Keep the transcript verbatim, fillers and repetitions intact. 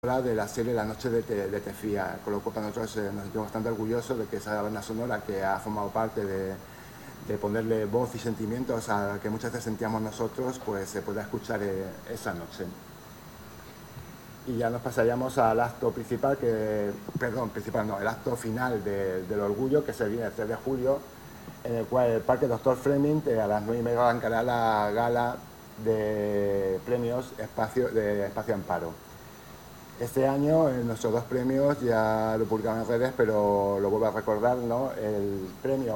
de la serie La Noche de, Te, de Tefía, con lo cual para nosotros eh, nos sentimos bastante orgullosos de que esa banda sonora que ha formado parte de, de ponerle voz y sentimientos a que muchas veces sentíamos nosotros, pues se pueda escuchar eh, esa noche. Y ya nos pasaríamos al acto principal, que, perdón, principal no, el acto final de, del Orgullo, que se viene el tres de julio, en el cual el Parque Doctor Fleming eh, a las nueve y media arrancará la gala de premios espacio, de Espacio Amparo. Este año eh, nuestros dos premios ya lo publicamos en redes, pero lo vuelvo a recordar, ¿no? El premio